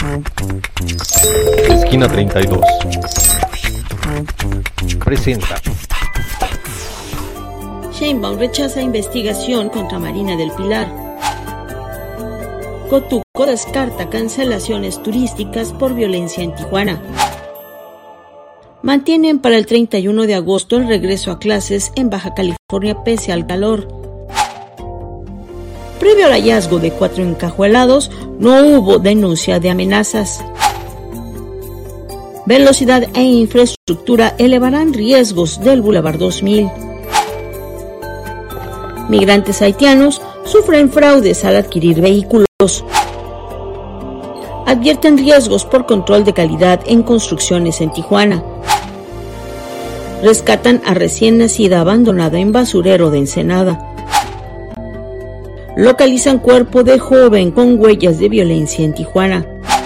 Esquina 32 presenta. Sheinbaum rechaza investigación contra Marina del Pilar. Cotuco descarta cancelaciones turísticas por violencia en Tijuana. Mantienen para el 31 de agosto el regreso a clases en Baja California pese al calor. Previo al hallazgo de 4 encajuelados, no hubo denuncia de amenazas. Velocidad e infraestructura elevarán riesgos del Boulevard 2000. Migrantes haitianos sufren fraudes al adquirir vehículos. Advierten riesgos por control de calidad en construcciones en Tijuana. Rescatan a recién nacida abandonada en basurero de Ensenada. Localizan cuerpo de joven con huellas de violencia en Tijuana.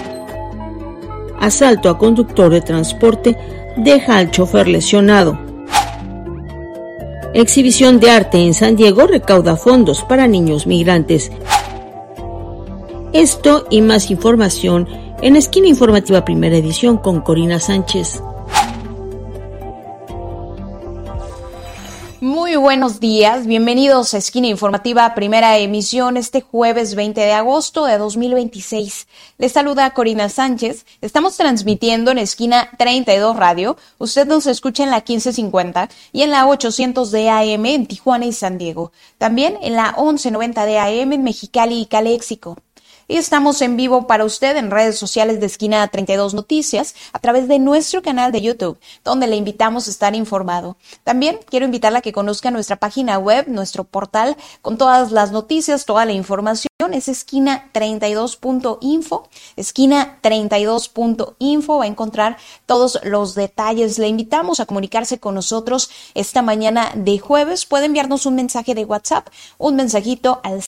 Asalto a conductor de transporte deja al chofer lesionado. Exhibición de arte en San Diego recauda fondos para niños migrantes. Esto y más información en Esquina Informativa Primera Edición con Corina Sánchez. Muy buenos días, bienvenidos a Esquina Informativa Primera Emisión este jueves 20 de agosto de 2026. Les saluda Corina Sánchez, estamos transmitiendo en Esquina 32 Radio, usted nos escucha en la 1550 y en la 800 de AM en Tijuana y San Diego, también en la 1190 de AM en Mexicali y Caléxico. Y estamos en vivo para usted en redes sociales de Esquina 32 Noticias a través de nuestro canal de YouTube, donde le invitamos a estar informado. También quiero invitarla a que conozca nuestra página web, nuestro portal con todas las noticias, toda la información. Es esquina32.info, esquina32.info, va a encontrar todos los detalles. Le invitamos a comunicarse con nosotros esta mañana de jueves. Puede enviarnos un mensaje de WhatsApp, un mensajito al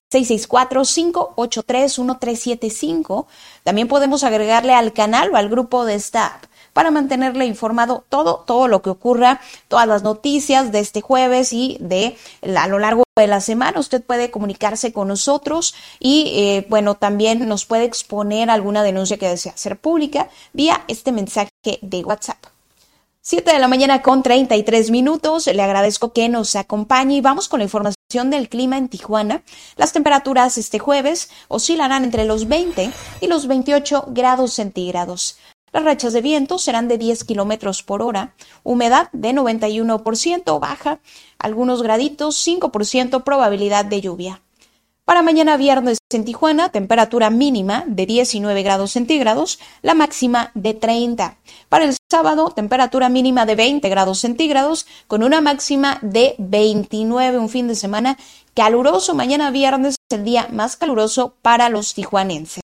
664-583-1375. También podemos agregarle al canal o al grupo de esta app para mantenerle informado todo lo que ocurra, todas las noticias de este jueves y a lo largo de la semana. Usted puede comunicarse con nosotros y también nos puede exponer alguna denuncia que desea hacer pública vía este mensaje de WhatsApp. 7 de la mañana con 33 minutos. Le agradezco que nos acompañe y vamos con la información del clima en Tijuana. Las temperaturas este jueves oscilarán entre los 20 y los 28 grados centígrados. Las rachas de viento serán de 10 kilómetros por hora, humedad de 91%, baja, algunos graditos, 5% probabilidad de lluvia. Para mañana viernes en Tijuana, temperatura mínima de 19 grados centígrados, la máxima de 30. Para el sábado, temperatura mínima de 20 grados centígrados, con una máxima de 29, un fin de semana caluroso. Mañana viernes, el día más caluroso para los tijuanenses.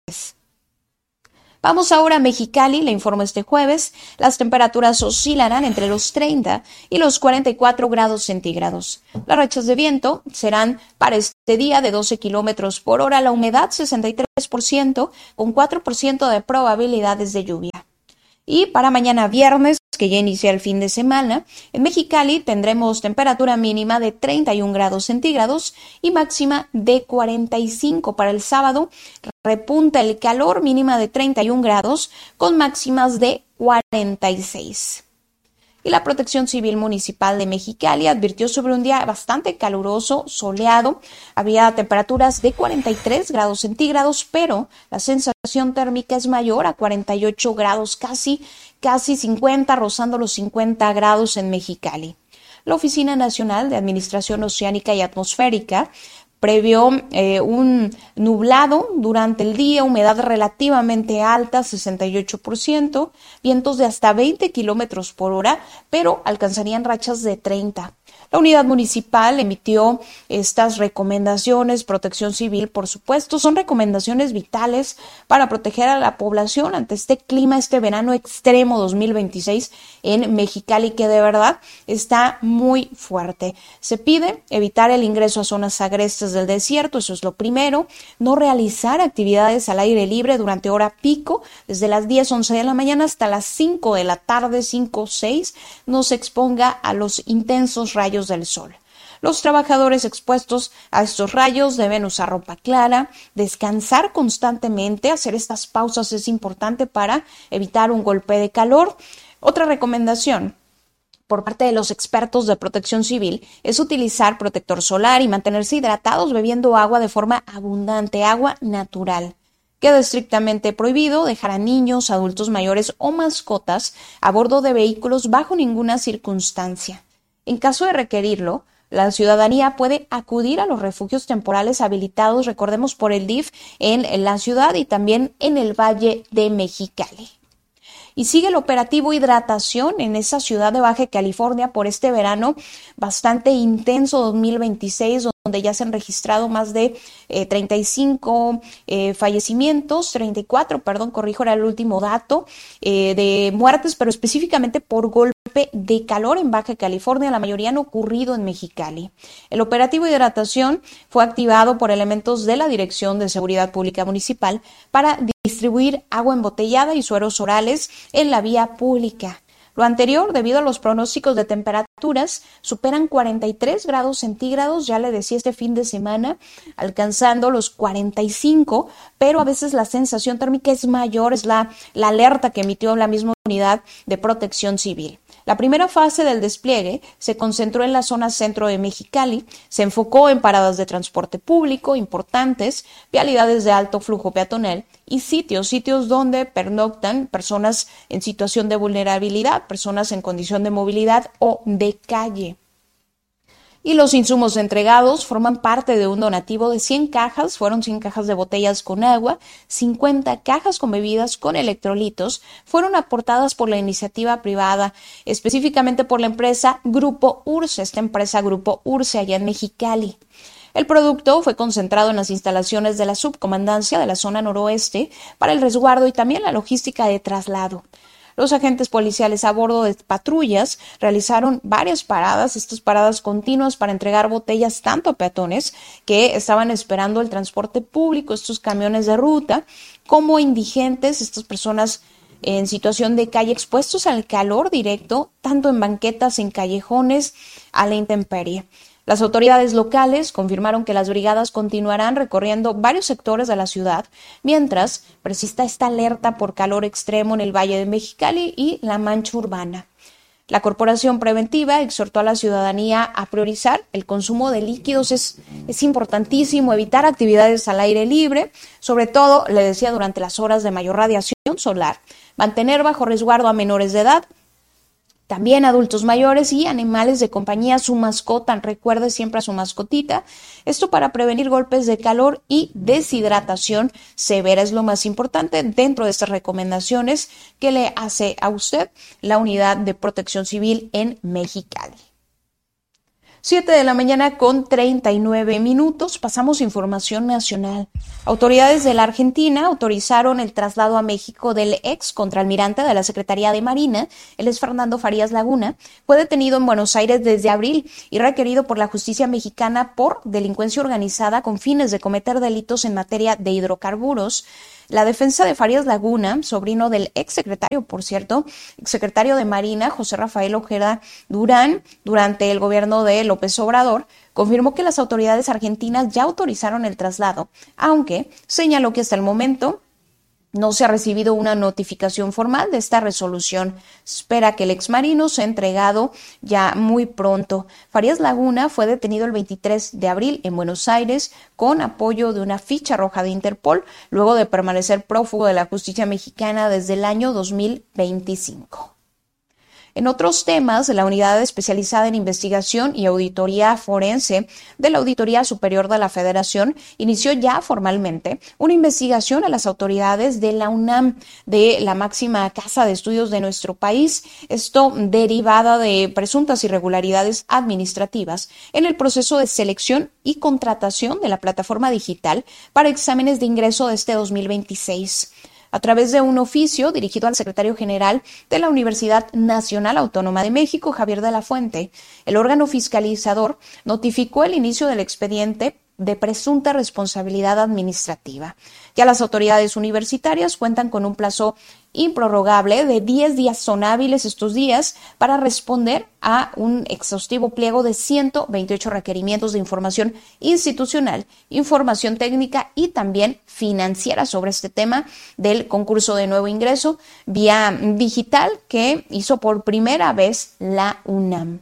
Vamos ahora a Mexicali, le informo este jueves, las temperaturas oscilarán entre los 30 y los 44 grados centígrados. Las rachas de viento serán para este día de 12 kilómetros por hora, la humedad 63%, con 4% de probabilidades de lluvia. Y para mañana viernes, que ya inicia el fin de semana, en Mexicali tendremos temperatura mínima de 31 grados centígrados y máxima de 45. Para el sábado repunta el calor, mínima de 31 grados con máximas de 46. Y la Protección Civil Municipal de Mexicali advirtió sobre un día bastante caluroso, soleado. Había temperaturas de 43 grados centígrados, pero la sensación térmica es mayor a 48 grados, casi 50, rozando los 50 grados en Mexicali. La Oficina Nacional de Administración Oceánica y Atmosférica previó un nublado durante el día, humedad relativamente alta, 68%, vientos de hasta 20 kilómetros por hora, pero alcanzarían rachas de 30. La unidad municipal emitió estas recomendaciones, Protección Civil, por supuesto, son recomendaciones vitales para proteger a la población ante este clima, este verano extremo 2026 en Mexicali, que de verdad está muy fuerte. Se pide evitar el ingreso a zonas agrestes del desierto, eso es lo primero, no realizar actividades al aire libre durante hora pico, desde las 10, 11 de la mañana hasta las 5 de la tarde, 5, 6, no se exponga a los intensos rayos del sol. Los trabajadores expuestos a estos rayos deben usar ropa clara, descansar constantemente, hacer estas pausas es importante para evitar un golpe de calor. Otra recomendación por parte de los expertos de protección civil es utilizar protector solar y mantenerse hidratados bebiendo agua de forma abundante, agua natural. Queda estrictamente prohibido dejar a niños, adultos mayores o mascotas a bordo de vehículos bajo ninguna circunstancia. En caso de requerirlo, la ciudadanía puede acudir a los refugios temporales habilitados, recordemos, por el DIF en la ciudad y también en el Valle de Mexicali. Y sigue el operativo hidratación en esa ciudad de Baja California por este verano bastante intenso 2026, donde ya se han registrado más de 34, era el último dato, de muertes, pero específicamente por golpe de calor en Baja California. La mayoría han ocurrido en Mexicali. El operativo de hidratación fue activado por elementos de la Dirección de Seguridad Pública Municipal para distribuir agua embotellada y sueros orales en la vía pública. Lo anterior, debido a los pronósticos de temperaturas, superan 43 grados centígrados, ya le decía, este fin de semana, alcanzando los 45, pero a veces la sensación térmica es mayor, es la alerta que emitió la misma unidad de protección civil. La primera fase del despliegue se concentró en la zona centro de Mexicali, se enfocó en paradas de transporte público importantes, vialidades de alto flujo peatonal y sitios donde pernoctan personas en situación de vulnerabilidad, personas en condición de movilidad o de calle. Y los insumos entregados forman parte de un donativo de 100 cajas, fueron 100 cajas de botellas con agua, 50 cajas con bebidas con electrolitos, fueron aportadas por la iniciativa privada, específicamente por la empresa Grupo Urce, esta empresa Grupo Urce allá en Mexicali. El producto fue concentrado en las instalaciones de la subcomandancia de la zona noroeste para el resguardo y también la logística de traslado. Los agentes policiales a bordo de patrullas realizaron varias paradas, estas paradas continuas para entregar botellas tanto a peatones que estaban esperando el transporte público, estos camiones de ruta, como indigentes, estas personas en situación de calle expuestos al calor directo, tanto en banquetas, en callejones, a la intemperie. Las autoridades locales confirmaron que las brigadas continuarán recorriendo varios sectores de la ciudad, mientras persista esta alerta por calor extremo en el Valle de Mexicali y la Mancha Urbana. La Corporación Preventiva exhortó a la ciudadanía a priorizar el consumo de líquidos. Es importantísimo evitar actividades al aire libre, sobre todo, le decía, durante las horas de mayor radiación solar, mantener bajo resguardo a menores de edad, también adultos mayores y animales de compañía, su mascota, recuerde siempre a su mascotita. Esto para prevenir golpes de calor y deshidratación severa es lo más importante dentro de estas recomendaciones que le hace a usted la Unidad de Protección Civil en Mexicali. 7 de la mañana con 39 minutos. Pasamos a información nacional. Autoridades de la Argentina autorizaron el traslado a México del ex contraalmirante de la Secretaría de Marina, él es Fernando Farías Laguna. Fue detenido en Buenos Aires desde abril y requerido por la justicia mexicana por delincuencia organizada con fines de cometer delitos en materia de hidrocarburos. La defensa de Farías Laguna, sobrino del exsecretario, por cierto, exsecretario de Marina, José Rafael Ojeda Durán, durante el gobierno de López Obrador, confirmó que las autoridades argentinas ya autorizaron el traslado, aunque señaló que hasta el momento no se ha recibido una notificación formal de esta resolución. Espera que el exmarino sea entregado ya muy pronto. Farías Laguna fue detenido el 23 de abril en Buenos Aires con apoyo de una ficha roja de Interpol, luego de permanecer prófugo de la justicia mexicana desde el año 2025. En otros temas, la Unidad Especializada en Investigación y Auditoría Forense de la Auditoría Superior de la Federación inició ya formalmente una investigación a las autoridades de la UNAM, de la máxima casa de estudios de nuestro país, esto derivada de presuntas irregularidades administrativas en el proceso de selección y contratación de la plataforma digital para exámenes de ingreso de este 2026. A través de un oficio dirigido al secretario general de la Universidad Nacional Autónoma de México, Javier de la Fuente, el órgano fiscalizador notificó el inicio del expediente de presunta responsabilidad administrativa. Ya las autoridades universitarias cuentan con un plazo improrrogable de 10 días, son hábiles estos días para responder a un exhaustivo pliego de 128 requerimientos de información institucional, información técnica y también financiera sobre este tema del concurso de nuevo ingreso vía digital que hizo por primera vez la UNAM.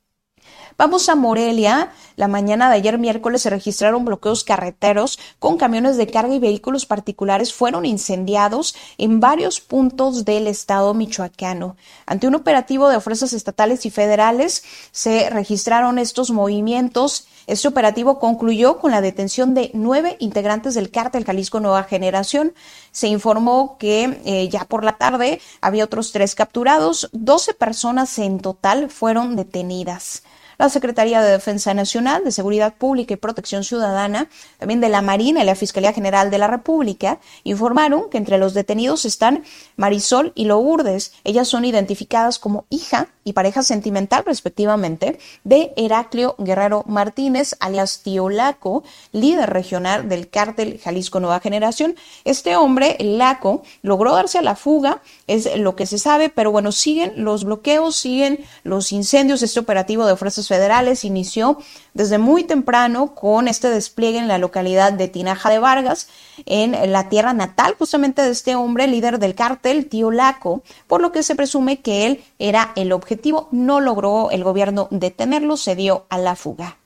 Vamos a Morelia. La mañana de ayer miércoles se registraron bloqueos carreteros con camiones de carga y vehículos particulares fueron incendiados en varios puntos del estado michoacano. Ante un operativo de fuerzas estatales y federales se registraron estos movimientos. Este operativo concluyó con la detención de 9 integrantes del cártel Jalisco Nueva Generación. Se informó que ya por la tarde había otros 3 capturados. 12 personas en total fueron detenidas. La Secretaría de Defensa Nacional, de Seguridad Pública y Protección Ciudadana, también de la Marina y la Fiscalía General de la República, informaron que entre los detenidos están Marisol y Lourdes. Ellas son identificadas como hija y pareja sentimental, respectivamente, de Heraclio Guerrero Martínez, alias Tío Laco, líder regional del cártel Jalisco Nueva Generación. Este hombre, el Laco, logró darse a la fuga, es lo que se sabe, pero bueno, siguen los bloqueos, siguen los incendios. Este operativo de fuerzas federales inició desde muy temprano con este despliegue en la localidad de Tinaja de Vargas, en la tierra natal justamente de este hombre, líder del cártel, Tío Laco, por lo que se presume que él era el objetivo. No logró el gobierno detenerlo, se dio a la fuga.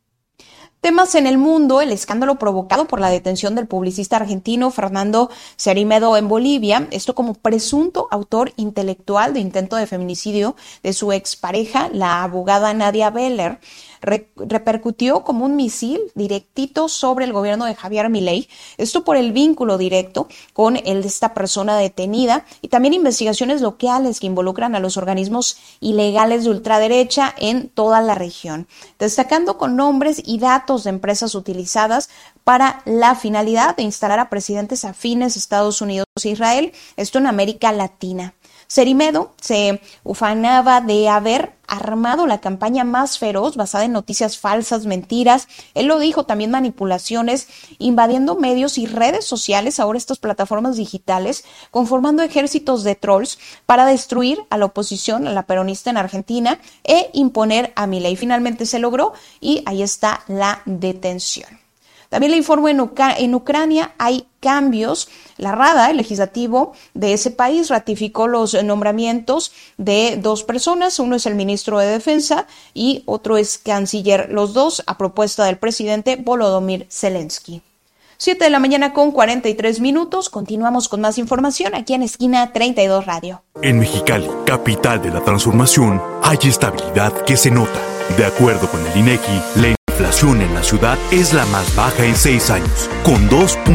Temas en el mundo: el escándalo provocado por la detención del publicista argentino Fernando Cermedo en Bolivia, esto como presunto autor intelectual de intento de feminicidio de su expareja, la abogada Nadia Beller, repercutió como un misil directito sobre el gobierno de Javier Milei, esto por el vínculo directo con el de esta persona detenida y también investigaciones locales que involucran a los organismos ilegales de ultraderecha en toda la región, destacando con nombres y datos de empresas utilizadas para la finalidad de instalar a presidentes afines a Estados Unidos e Israel, esto en América Latina. Cermedo se ufanaba de haber armado la campaña más feroz basada en noticias falsas, mentiras. Él lo dijo, también manipulaciones, invadiendo medios y redes sociales, ahora estas plataformas digitales, conformando ejércitos de trolls para destruir a la oposición, a la peronista en Argentina, e imponer a Milei. Finalmente se logró y ahí está la detención. También le informo, en Ucrania hay cambios. La Rada, el legislativo de ese país, ratificó los nombramientos de 2 personas. Uno es el ministro de Defensa y otro es canciller. Los dos a propuesta del presidente Volodymyr Zelensky. 7 de la mañana con 43 minutos. Continuamos con más información aquí en Esquina 32 Radio. En Mexicali, capital de la transformación, hay estabilidad que se nota. De acuerdo con el INEGI, la inflación en la ciudad es la más baja en 6 años, con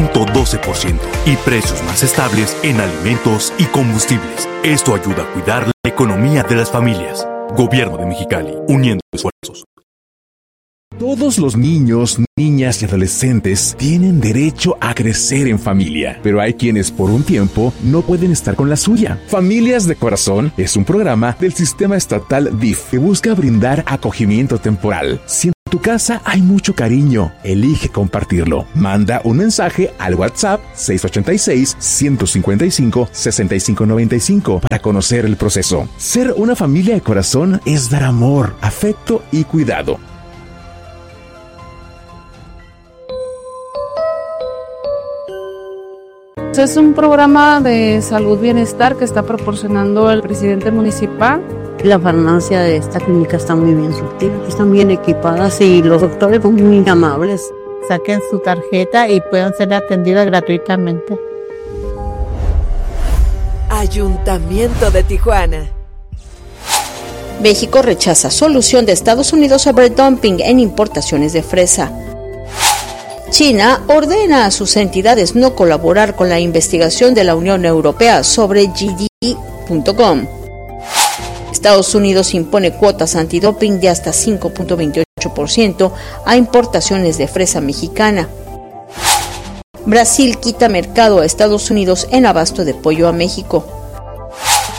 2.12%, y precios más estables en alimentos y combustibles. Esto ayuda a cuidar la economía de las familias. Gobierno de Mexicali, uniendo esfuerzos. Todos los niños, niñas y adolescentes tienen derecho a crecer en familia, pero hay quienes por un tiempo no pueden estar con la suya. Familias de Corazón es un programa del sistema estatal DIF que busca brindar acogimiento temporal. Si en tu casa hay mucho cariño, elige compartirlo. Manda un mensaje al WhatsApp 686-155-6595 para conocer el proceso. Ser una familia de corazón es dar amor, afecto y cuidado. Es un programa de salud bienestar que está proporcionando el presidente municipal. La farmacia de esta clínica está muy bien surtida, están bien equipadas y los doctores son muy amables. Saquen su tarjeta y puedan ser atendidas gratuitamente. Ayuntamiento de Tijuana. México rechaza solución de Estados Unidos sobre dumping en importaciones de fresa. China ordena a sus entidades no colaborar con la investigación de la Unión Europea sobre JD.com. Estados Unidos impone cuotas antidoping de hasta 5.28% a importaciones de fresa mexicana. Brasil quita mercado a Estados Unidos en abasto de pollo a México.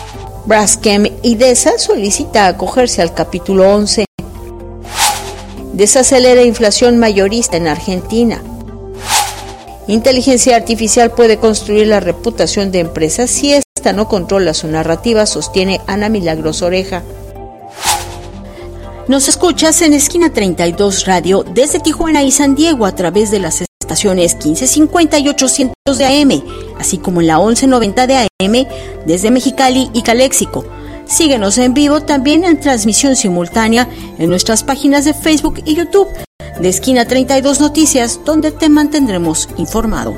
Braskem y DESA solicita acogerse al capítulo 11. desacelera inflación mayorista en Argentina. Inteligencia artificial puede construir la reputación de empresas si esta no controla su narrativa, sostiene Ana Milagros Oreja. Nos escuchas en Esquina 32 Radio desde Tijuana y San Diego a través de las estaciones 1550 y 800 de AM, así como en la 1190 de AM desde Mexicali y Caléxico. Síguenos en vivo también en transmisión simultánea en nuestras páginas de Facebook y YouTube de Esquina 32 Noticias, donde te mantendremos informado.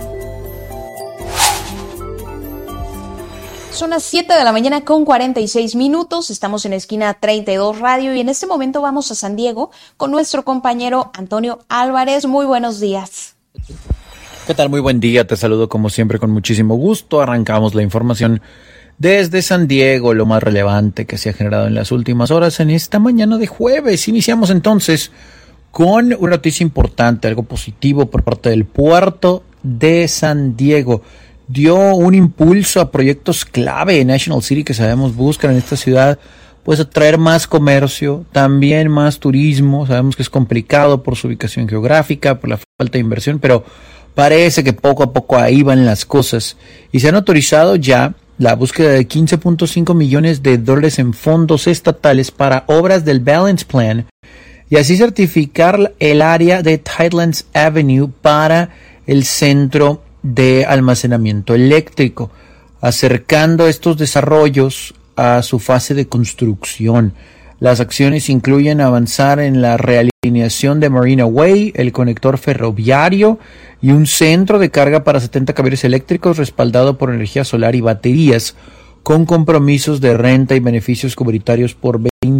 Son las 7 de la mañana con 46 minutos, estamos en Esquina 32 Radio y en este momento vamos a San Diego con nuestro compañero Antonio Álvarez. Muy buenos días. ¿Qué tal? Muy buen día, te saludo como siempre con muchísimo gusto. Arrancamos la información desde San Diego, lo más relevante que se ha generado en las últimas horas en esta mañana de jueves. Iniciamos entonces con una noticia importante, algo positivo por parte del puerto de San Diego. Dio un impulso a proyectos clave en National City que sabemos buscan en esta ciudad, pues atraer más comercio, también más turismo. Sabemos que es complicado por su ubicación geográfica, por la falta de inversión, pero parece que poco a poco ahí van las cosas. Y se han autorizado ya la búsqueda de $15.5 millones en fondos estatales para obras del Balance Plan y así certificar el área de Tidelands Avenue para el centro de almacenamiento eléctrico, acercando estos desarrollos a su fase de construcción. Las acciones incluyen avanzar en la realineación de Marina Way, el conector ferroviario y un centro de carga para 70 camiones eléctricos respaldado por energía solar y baterías, con compromisos de renta y beneficios comunitarios por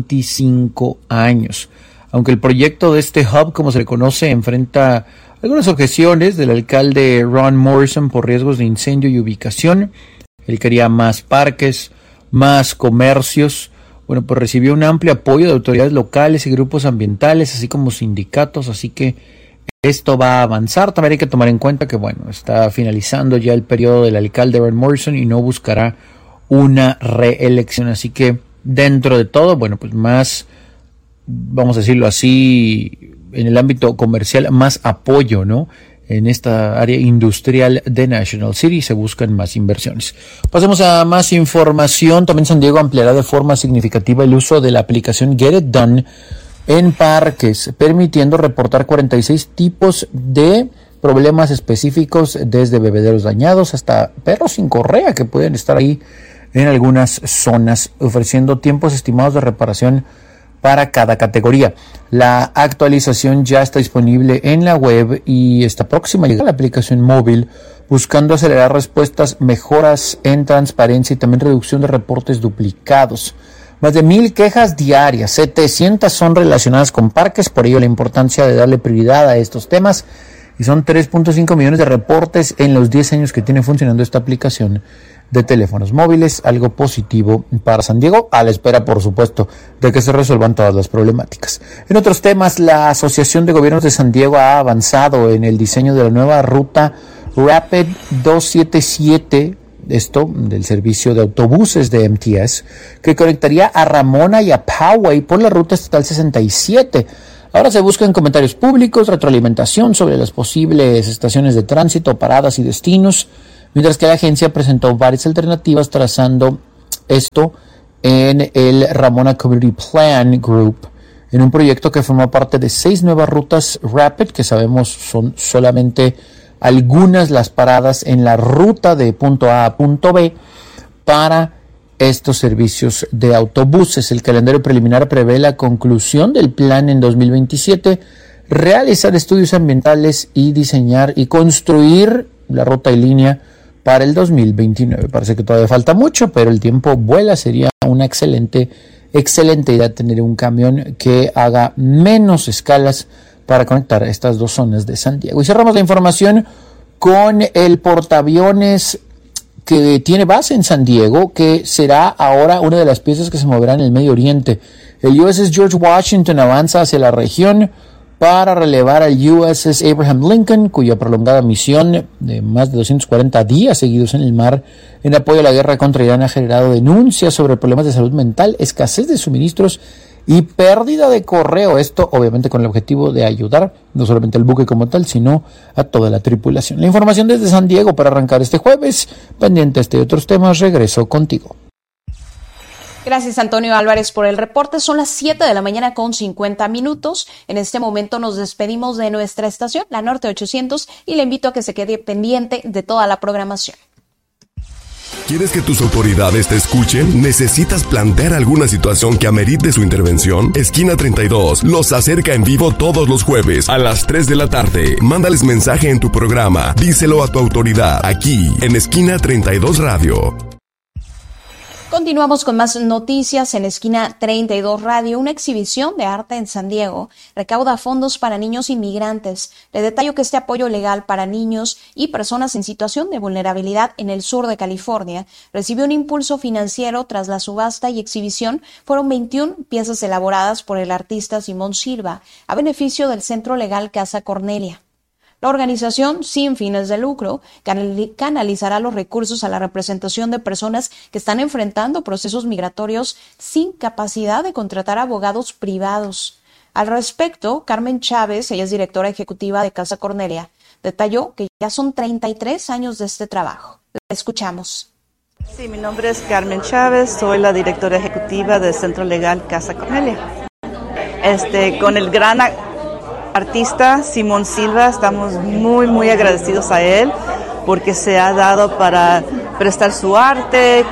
25 años. Aunque el proyecto de este hub, como se le conoce, enfrenta algunas objeciones del alcalde Ron Morrison por riesgos de incendio y ubicación. Él quería más parques, más comercios. Bueno, pues recibió un amplio apoyo de autoridades locales y grupos ambientales, así como sindicatos, así que esto va a avanzar. También hay que tomar en cuenta que, bueno, está finalizando ya el periodo del alcalde Ron Morrison y no buscará una reelección. Así que, dentro de todo, bueno, pues más, vamos a decirlo así, en el ámbito comercial, más apoyo, ¿no? En esta área industrial de National City se buscan más inversiones. Pasemos a más información. También San Diego ampliará de forma significativa el uso de la aplicación Get It Done en parques, permitiendo reportar 46 tipos de problemas específicos, desde bebederos dañados hasta perros sin correa que pueden estar ahí en algunas zonas, ofreciendo tiempos estimados de reparación para cada categoría. La actualización ya está disponible en la web y está próxima a llegar a la aplicación móvil, buscando acelerar respuestas, mejoras en transparencia y también reducción de reportes duplicados. Más de 1,000 quejas diarias, 700 son relacionadas con parques, por ello la importancia de darle prioridad a estos temas. Y son 3.5 millones de reportes en los 10 años que tiene funcionando esta aplicación de teléfonos móviles, algo positivo para San Diego, a la espera, por supuesto, de que se resuelvan todas las problemáticas. En otros temas, la Asociación de Gobiernos de San Diego ha avanzado en el diseño de la nueva ruta Rapid 277, esto del servicio de autobuses de MTS, que conectaría a Ramona y a Poway por la ruta estatal 67. Ahora se buscan comentarios públicos, retroalimentación sobre las posibles estaciones de tránsito, paradas y destinos, mientras que la agencia presentó varias alternativas trazando esto en el Ramona Community Plan Group, en un proyecto que forma parte de 6 nuevas rutas Rapid, que sabemos son solamente algunas las paradas en la ruta de punto A a punto B para estos servicios de autobuses. El calendario preliminar prevé la conclusión del plan en 2027, realizar estudios ambientales y diseñar y construir la ruta y línea para el 2029. Parece que todavía falta mucho, pero el tiempo vuela. Sería una excelente idea tener un camión que haga menos escalas para conectar estas dos zonas de San Diego. Y cerramos la información con el portaaviones que tiene base en San Diego, que será ahora una de las piezas que se moverá en el Medio Oriente. El USS George Washington avanza hacia la región para relevar al USS Abraham Lincoln, cuya prolongada misión de más de 240 días seguidos en el mar en apoyo a la guerra contra Irán ha generado denuncias sobre problemas de salud mental, escasez de suministros y pérdida de correo. Esto obviamente con el objetivo de ayudar no solamente al buque como tal, sino a toda la tripulación. La información desde San Diego para arrancar este jueves. Pendiente a este y otros temas, regreso contigo. Gracias, Antonio Álvarez, por el reporte. Son las 7 de la mañana con 50 minutos. En este momento nos despedimos de nuestra estación, la Norte 800, y le invito a que se quede pendiente de toda la programación. ¿Quieres que tus autoridades te escuchen? ¿Necesitas plantear alguna situación que amerite su intervención? Esquina 32 los acerca en vivo todos los jueves a las 3 de la tarde. Mándales mensaje en tu programa. Díselo a tu autoridad, aquí en Esquina 32 Radio. Continuamos con más noticias en Esquina 32 Radio. Una exhibición de arte en San Diego recauda fondos para niños inmigrantes. Le detallo que este apoyo legal para niños y personas en situación de vulnerabilidad en el sur de California recibió un impulso financiero tras la subasta y exhibición. Fueron 21 piezas elaboradas por el artista Simón Silva a beneficio del Centro Legal Casa Cornelia. La organización, sin fines de lucro, canalizará los recursos a la representación de personas que están enfrentando procesos migratorios sin capacidad de contratar abogados privados. Al respecto, Carmen Chávez, ella es directora ejecutiva de Casa Cornelia, detalló que ya son 33 años de este trabajo. La escuchamos. Sí, mi nombre es Carmen Chávez, soy la directora ejecutiva del Centro Legal Casa Cornelia. Con el gran artista Simón Silva, estamos muy agradecidos a él porque se ha dado para prestar su arte,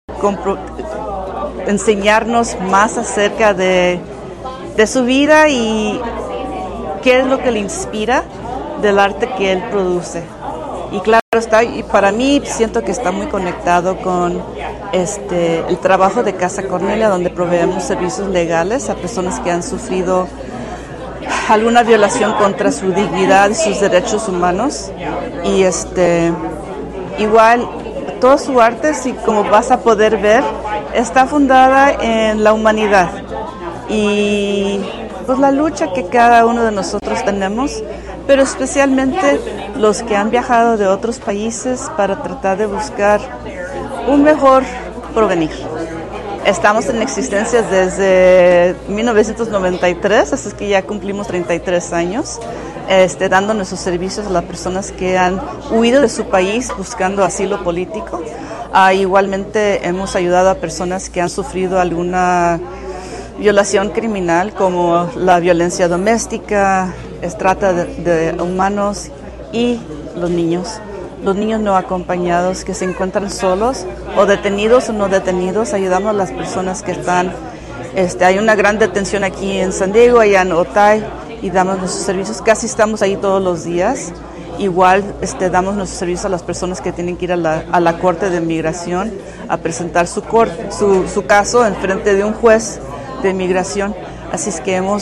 enseñarnos más acerca de su vida y qué es lo que le inspira del arte que él produce. Y claro está, y para mí siento que está muy conectado con el trabajo de Casa Cornelia, donde proveemos servicios legales a personas que han sufrido alguna violación contra su dignidad y sus derechos humanos. Y igual todo su arte, sí, como vas a poder ver, está fundada en la humanidad y pues la lucha que cada uno de nosotros tenemos, pero especialmente los que han viajado de otros países para tratar de buscar un mejor porvenir. Estamos en existencia desde 1993, así es que ya cumplimos 33 años, dando nuestros servicios a las personas que han huido de su país buscando asilo político. Igualmente hemos ayudado a personas que han sufrido alguna violación criminal, como la violencia doméstica, trata de humanos y los niños no acompañados que se encuentran solos o detenidos o no detenidos. Ayudamos a las personas que están, hay una gran detención aquí en San Diego, allá en Otay, y damos nuestros servicios, casi estamos ahí todos los días. Igual damos nuestros servicios a las personas que tienen que ir a la Corte de Migración a presentar su caso en frente de un juez de migración. Así es que hemos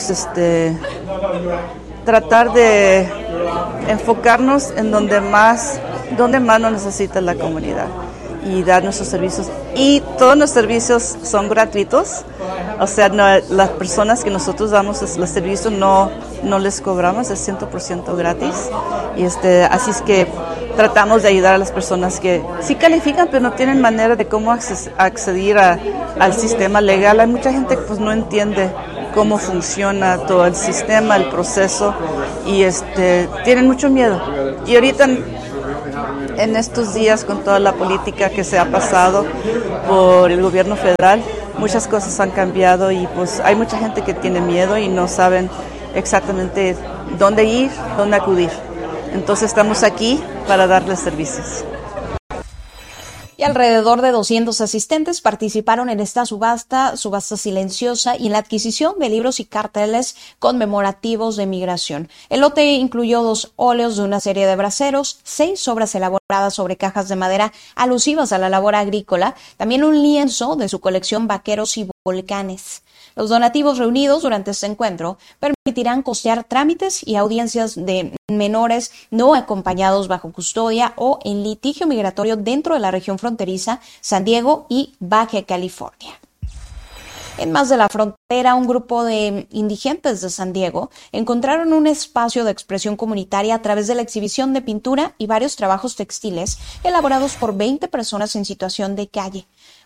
tratar de enfocarnos en donde más nos necesita la comunidad y dar nuestros servicios. Y todos los servicios son gratuitos, o sea, las personas que nosotros damos los servicios no les cobramos, es 100% gratis. Y así es que tratamos de ayudar a las personas que sí califican, pero no tienen manera de cómo acceder al sistema legal. Hay mucha gente que pues no entiende cómo funciona todo el sistema, el proceso, y tienen mucho miedo. Y ahorita en estos días, con toda la política que se ha pasado por el gobierno federal, muchas cosas han cambiado y pues hay mucha gente que tiene miedo y no saben exactamente dónde ir, dónde acudir. Entonces estamos aquí para darles servicios. Y alrededor de 200 asistentes participaron en esta subasta silenciosa, y en la adquisición de libros y carteles conmemorativos de migración. El lote incluyó 2 óleos de una serie de braseros, 6 obras elaboradas sobre cajas de madera alusivas a la labor agrícola, también un lienzo de su colección Vaqueros y Volcanes. Los donativos reunidos durante este encuentro permitirán costear trámites y audiencias de menores no acompañados bajo custodia o en litigio migratorio dentro de la región fronteriza San Diego y Baja California. En más de la frontera, un grupo de indigentes de San Diego encontraron un espacio de expresión comunitaria a través de la exhibición de pintura y varios trabajos textiles elaborados por 20 personas en situación de calle. Muestran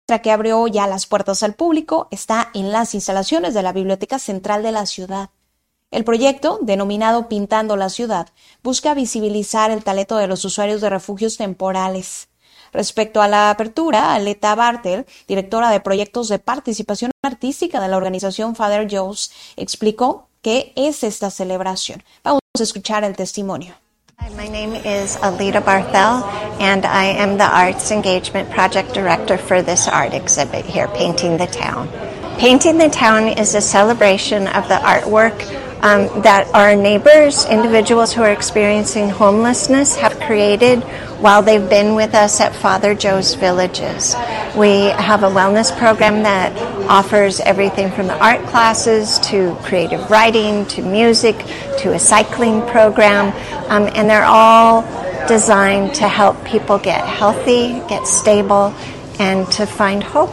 que abrió ya las puertas al público está en las instalaciones de la Biblioteca Central de la ciudad. El proyecto, denominado Pintando la Ciudad, busca visibilizar el talento de los usuarios de refugios temporales. Respecto a la apertura, Aleta Bartel, directora de proyectos de participación artística de la organización Father Joe's, explicó qué es esta celebración. Vamos a escuchar el testimonio. Hi, my name is Aleta Barthel, and I am the Arts Engagement Project Director for this art exhibit here, Painting the Town. Painting the Town is a celebration of the artwork that our neighbors, individuals who are experiencing homelessness, have created while they've been with us at Father Joe's Villages. We have a wellness program that offers everything from the art classes to creative writing to music to a cycling program, and they're all designed to help people get healthy, get stable, and to find hope.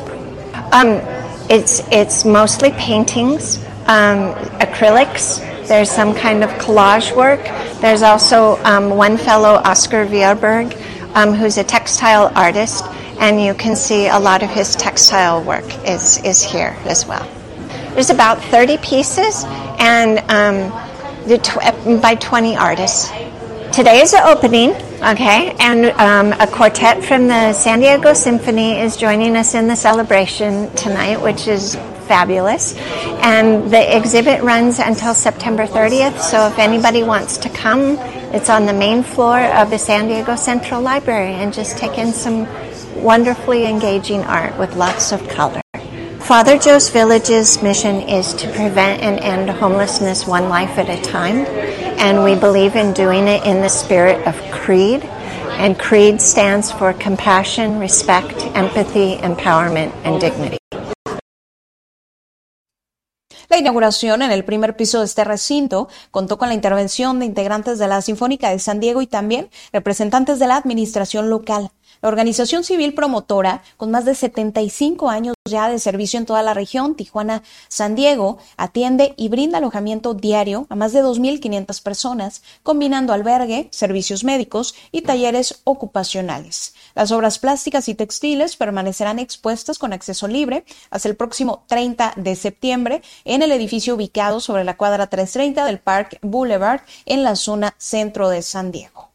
It's mostly paintings, acrylics. There's some kind of collage work. There's also one fellow, Oscar Vierberg, who's a textile artist, and you can see a lot of his textile work is here as well. There's about 30 pieces and by 20 artists. Today is the opening, okay, and a quartet from the San Diego Symphony is joining us in the celebration tonight, which is fabulous. And the exhibit runs until September 30th, so if anybody wants to come, it's on the main floor of the San Diego Central Library, and just take in some wonderfully engaging art with lots of color. Father Joe's Village's mission is to prevent and end homelessness one life at a time, and we believe in doing it in the spirit of CREED, and CREED stands for compassion, respect, empathy, empowerment, and dignity. La inauguración en el primer piso de este recinto contó con la intervención de integrantes de la Sinfónica de San Diego y también representantes de la administración local. La organización civil promotora, con más de 75 años ya de servicio en toda la región, Tijuana-San Diego, atiende y brinda alojamiento diario a más de 2.500 personas, combinando albergue, servicios médicos y talleres ocupacionales. Las obras plásticas y textiles permanecerán expuestas con acceso libre hasta el próximo 30 de septiembre en el edificio ubicado sobre la cuadra 330 del Park Boulevard en la zona centro de San Diego.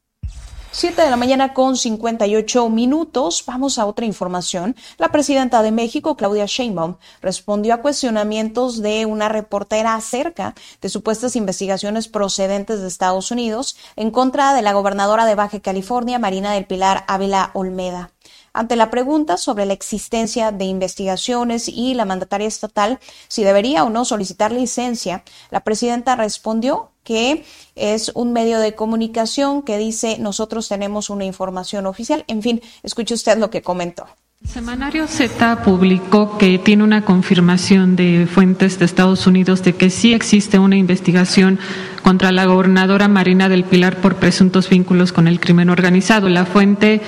7 de la mañana con 58 minutos. Vamos a otra información. La presidenta de México, Claudia Sheinbaum, respondió a cuestionamientos de una reportera acerca de supuestas investigaciones procedentes de Estados Unidos en contra de la gobernadora de Baja California, Marina del Pilar Ávila Olmeda. Ante la pregunta sobre la existencia de investigaciones y la mandataria estatal si debería o no solicitar licencia, la presidenta respondió que es un medio de comunicación que dice nosotros tenemos una información oficial. En fin, escuche usted lo que comentó. El semanario Z publicó que tiene una confirmación de fuentes de Estados Unidos de que sí existe una investigación contra la gobernadora Marina del Pilar por presuntos vínculos con el crimen organizado. La fuente,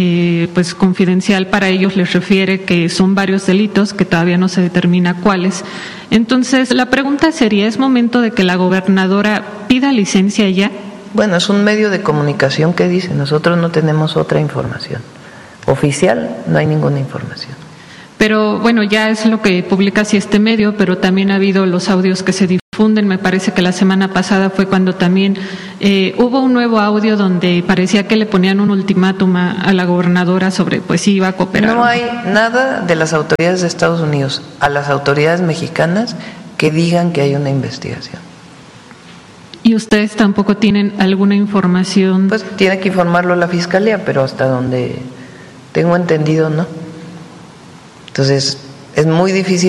pues confidencial para ellos, les refiere que son varios delitos que todavía no se determina cuáles. Entonces, la pregunta sería, ¿es momento de que la gobernadora pida licencia ya? Bueno, es un medio de comunicación que dice, nosotros no tenemos otra información. Oficial, no hay ninguna información. Pero bueno, ya es lo que publica así este medio, pero también ha habido los audios que se difunden. Me parece que la semana pasada fue cuando también hubo un nuevo audio donde parecía que le ponían un ultimátum a la gobernadora sobre pues si iba a cooperar. No hay nada de las autoridades de Estados Unidos a las autoridades mexicanas que digan que hay una investigación. ¿Y ustedes tampoco tienen alguna información? Pues tiene que informarlo la Fiscalía, pero hasta donde tengo entendido, ¿no? Entonces, es muy difícil